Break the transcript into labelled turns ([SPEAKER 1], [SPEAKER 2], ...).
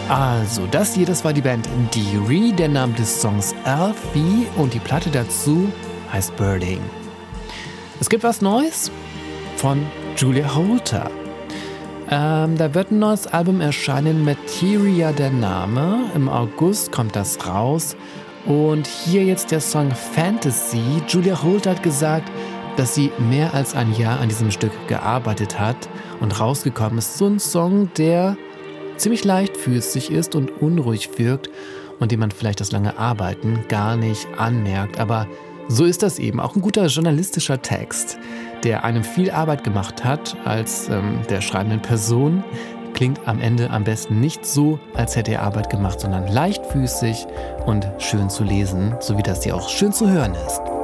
[SPEAKER 1] Also, das hier, das war die Band Deary, der Name des Songs Alfie und die Platte dazu heißt Birding. Es gibt was Neues von Julia Holter. Da wird ein neues Album erscheinen, Materia der Name. Im August kommt das raus. Und hier jetzt der Song Fantasy. Julia Holter hat gesagt, dass sie mehr als ein Jahr an diesem Stück gearbeitet hat und rausgekommen ist. So ein Song, der ziemlich leichtfüßig ist und unruhig wirkt und den man vielleicht das lange Arbeiten gar nicht anmerkt. Aber so ist das eben. Auch ein guter journalistischer Text, der einem viel Arbeit gemacht hat als der schreibenden Person, klingt am Ende am besten nicht so, als hätte er Arbeit gemacht, sondern leichtfüßig und schön zu lesen, so wie das hier auch schön zu hören ist.